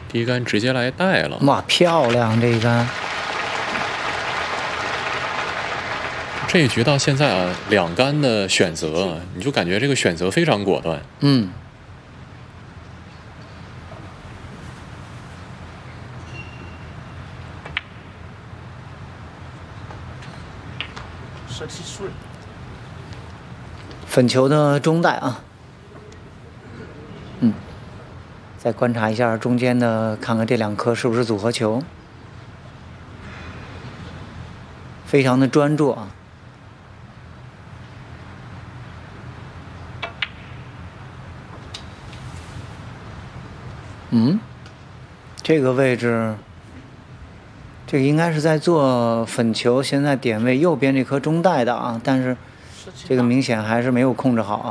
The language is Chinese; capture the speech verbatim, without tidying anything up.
第一杆直接来带了， 哇，漂亮这一杆！ 这一局到现在啊，两杆的选择，你就感觉这个选择非常果断。 嗯。 十七岁。 粉球的中带啊。嗯。再观察一下中间的，看看这两颗是不是组合球。非常的专注啊。嗯，这个位置，这个应该是在做粉球，现在点位右边这颗中带的啊，但是这个明显还是没有控制好啊。